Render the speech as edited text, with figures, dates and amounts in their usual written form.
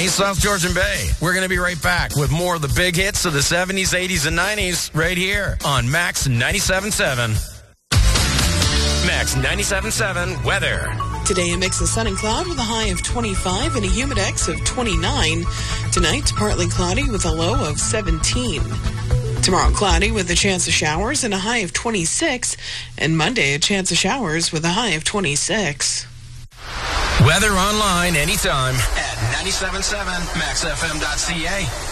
Hey, South Georgian Bay. We're going to be right back with more of the big hits of the 70s, 80s, and 90s right here on Max 97.7. Max 97.7 weather. Today, a mix of sun and cloud with a high of 25 and a humidex of 29. Tonight, partly cloudy with a low of 17. Tomorrow, cloudy with a chance of showers and a high of 26. And Monday, a chance of showers with a high of 26. Weather online anytime at 97.7maxfm.ca.